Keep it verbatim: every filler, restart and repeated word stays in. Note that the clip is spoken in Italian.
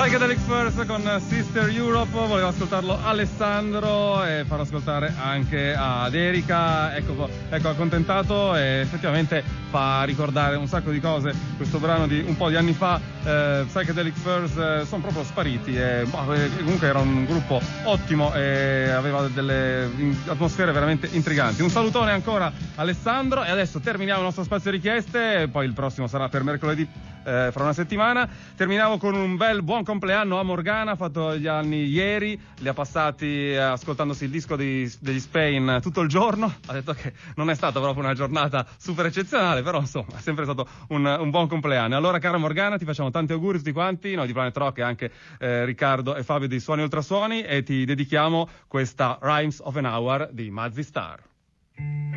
Psychedelic Furs con Sister Europe, voleva ascoltarlo Alessandro e farlo ascoltare anche ad Erika. Ecco, ecco, accontentato, e effettivamente fa ricordare un sacco di cose. Questo brano di un po' di anni fa, eh, Psychedelic Furs, eh, sono proprio spariti. E, boh, comunque era un gruppo ottimo e aveva delle atmosfere veramente intriganti. Un salutone ancora Alessandro, e adesso terminiamo il nostro spazio richieste, poi il prossimo sarà per mercoledì. Eh, fra una settimana. Terminavo con un bel buon compleanno a Morgana, ha fatto gli anni ieri, li ha passati eh, ascoltandosi il disco di, degli Spain tutto il giorno. Ha detto che non è stata proprio una giornata super eccezionale, però insomma è sempre stato un, un buon compleanno. Allora, cara Morgana, ti facciamo tanti auguri tutti quanti, noi di Planet Rock, e anche eh, Riccardo e Fabio di Suoni Ultrasuoni, e ti dedichiamo questa Rhymes of an Hour di Mazzy Star.